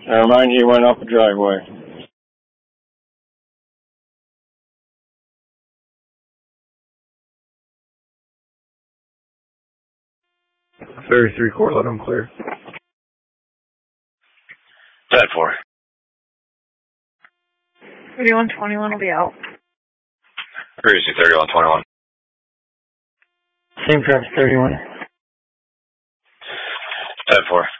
Never mind, he went up the driveway. Ferry 3-4, let him clear. 10-4. 3121 will be out. Previously 3121. Same traffic, 31. 10-4.